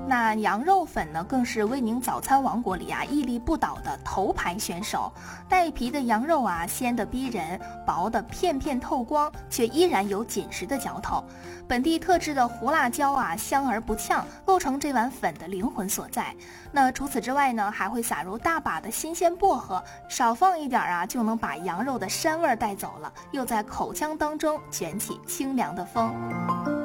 那羊肉粉呢，更是威宁早餐王国里屹立不倒的头牌选手。带皮的羊肉鲜得逼人，薄的片片透光，却依然有紧实的嚼头。本地特制的胡辣椒香而不呛，构成这碗粉的灵魂所在。那除此之外呢，还会撒入大把的新鲜薄荷，少放一点就能把羊肉的膻味带走了，又在口腔当中卷起清凉的风。